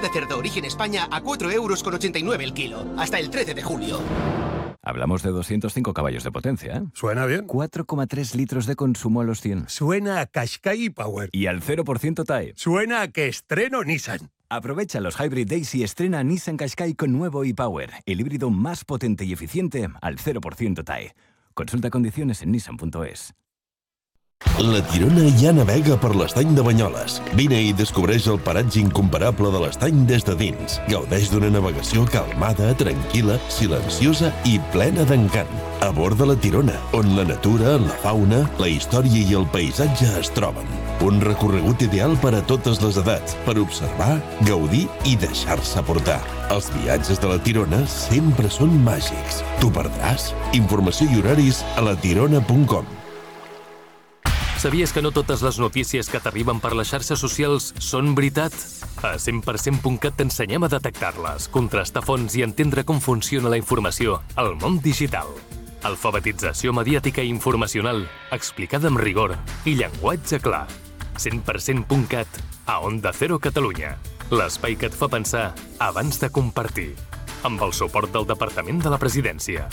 de cerdo origen España a 4,89 € el kilo. Hasta el 13 de julio. Hablamos de 205 caballos de potencia, ¿eh? Suena bien. 4,3 litros de consumo a los 100. Suena a Qashqai Power. Y al 0% TAE. Suena a que estreno Nissan. Aprovecha los Hybrid Days y estrena Nissan Qashqai con nuevo e-Power, el híbrido más potente y eficiente al 0% TAE. Consulta condiciones en nissan.es. La Tirona ja navega per l'estany de Banyoles. Vine i descobreix el paratge incomparable de l'estany des de dins. Gaudeix d'una navegació calmada, tranquil·la, silenciosa i plena d'encant. A bord de la Tirona, on la natura, la fauna, la història i el paisatge es troben. Un recorregut ideal per a totes les edats, per observar, gaudir i deixar-se portar. Els viatges de la Tirona sempre són màgics. T'ho perdràs? Informació i horaris a latirona.com. Sabies que no totes les notícies que t'arriben per les xarxes socials són veritat? A 100%.cat t'ensenyem a detectar-les, contrastar fonts i entendre com funciona la informació al món digital. Alfabetització mediàtica i informacional, explicada amb rigor i llenguatge clar. 100%.cat, a Onda Cero Catalunya. L'espai que et fa pensar abans de compartir. Amb el suport del Departament de la Presidència.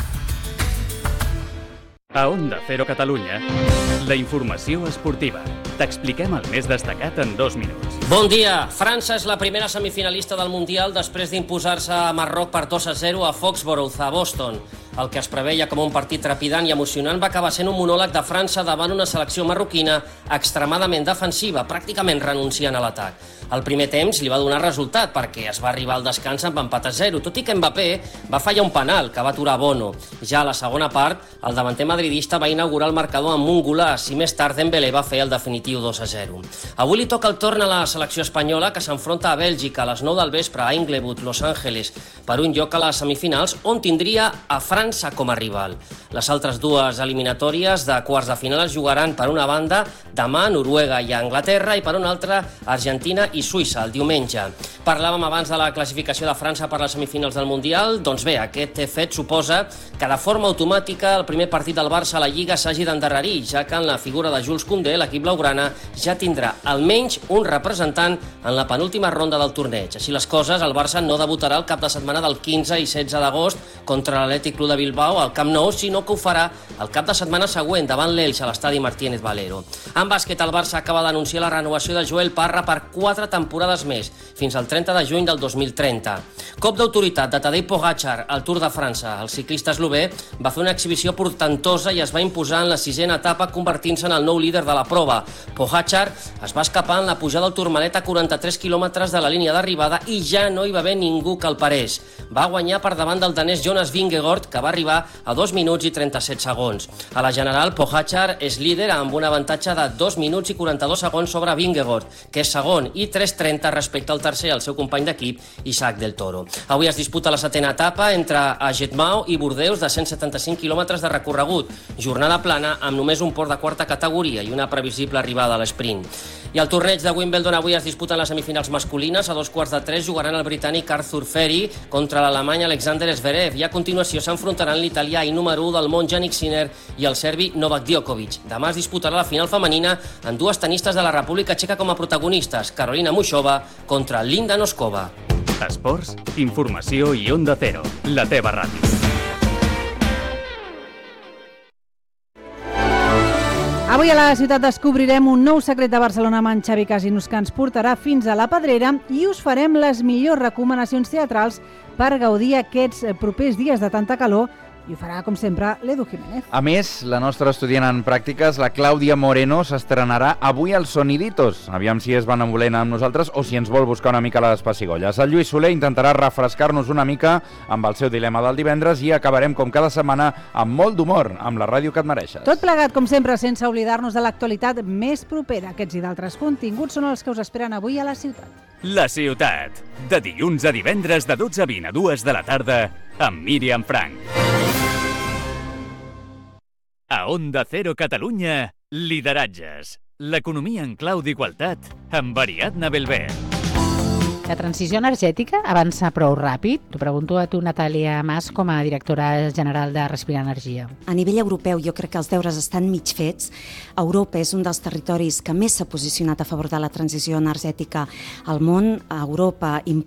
A Onda Cero Catalunya, la informació esportiva. T'expliquem el més destacat en 2 minuts. Bon dia! França és la primera semifinalista del Mundial després d'imposar-se a Marroc per 2-0 a Foxborough, a Boston. El que es preveia com un partit trepidant i emocionant va acabar sent un monòleg de França davant una selecció marroquina extremadament defensiva, pràcticament renunciant a l'atac. El primer temps li va donar resultat perquè es va arribar al descans amb empat a 0, tot i que Mbappé va fallar un penal que va aturar Bono. Ja a la segona part, el davanter madridista va inaugurar el marcador amb un golaç i més tard Dembélé va fer el definitiu 2-0. Avui li toca el torn a la selecció espanyola que s'enfronta a Bèlgica a les 9 del vespre a Inglewood, Los Angeles, per un lloc a les semifinals on tindria a França com a rival. Les altres dues eliminatòries de quarts de final es jugaran per una banda demà Noruega i Anglaterra i per una altra Argentina i Suïssa el diumenge. Parlàvem abans de la classificació de França per les semifinals del Mundial. Doncs bé, aquest fet suposa que de forma automàtica el primer partit del Barça a la Lliga s'hagi d'endarrerir, ja que en la figura de Jules Koundé l'equip blaugrana ja tindrà almenys un representant en la penúltima ronda del torneig. Així les coses, el Barça no debutarà el cap de setmana del 15 i 16 d'agost contra l'Atlètic Club de Bilbao al Camp Nou, sinó que ho farà el cap de setmana següent davant l'Elx a l'estadi Martínez Valero. En bàsquet, el Barça acaba d'anunciar la renovació de Joel Parra per 4 temporades més, fins al 30 de juny del 2030. Cop d'autoritat de Tadej Pogačar al Tour de França. El ciclista eslové va fer una exhibició portentosa i es va imposar en la 6ª etapa, convertint-se en el nou líder de la prova. Pogačar es va escapar en la pujada al Tourmalet a 43 quilòmetres de la línia d'arribada i ja no hi va haver ningú que el parés. Va guanyar per davant del danès Jonas Vingegaard, que va arribar a 2 minuts i 37 segons. A la general, Pogačar és líder amb un avantatge de 2 minuts i 42 segons sobre Vingegaard, que és segon, i 3,30 respecte al tercer, el seu company d'equip, Isaac del Toro. Avui es disputa la 7ª etapa entre Agetmau i Bordeus de 175 quilòmetres de recorregut. Jornada plana amb només un port de quarta categoria i una previsible arribada a l'esprint. I al torneig de Wimbledon avui es disputen les semifinals masculines. A 2:15 jugaran el britànic Arthur Ferry contra l'alemany Alexander Zverev i a continuació s'enfrontaran l'italià i número 1 del món Jannik Sinner i el serbi Novak Djokovic. Demà es disputarà la final femenina amb dues tenistes de la República Txeca com a protagonistes, Karolina Muchova contra Linda Noskova. Esports, informació i Onda Cero, la teva ràdio. Avui a la ciutat descobrirem un nou secret de Barcelona amb en Xavi Casinos que ens portarà fins a la Pedrera i us farem les millors recomanacions teatrals per gaudir aquests propers dies de tanta calor i ho farà, com sempre, l'Edu Jiménez. A més, la nostra estudiant en pràctiques, la Clàudia Moreno, s'estrenarà avui als Soniditos. Aviam si és benevolent amb nosaltres o si ens vol buscar una mica les pessigolles. El Lluís Soler intentarà refrescar-nos una mica amb el seu dilema del divendres i acabarem, com cada setmana, amb molt d'humor, amb la ràdio que et mereixes. Tot plegat, com sempre, sense oblidar-nos de l'actualitat més propera. Aquests i d'altres continguts són els que us esperen avui a la ciutat. La ciutat, de dilluns a divendres de 12 a 20 a 2 de la tarda, amb Míriam Frank. A Onda Cero Catalunya, lideratges. L'economia en clau d'igualtat amb Ariadna Belver. La transició energètica avança prou ràpid? T'ho pregunto a tu, Natàlia Mas, com a directora general de Respirar Energia. A nivell europeu jo crec que els deures estan mig fets. Europa és un dels territoris que més s'ha posicionat a favor de la transició energètica al món. Europa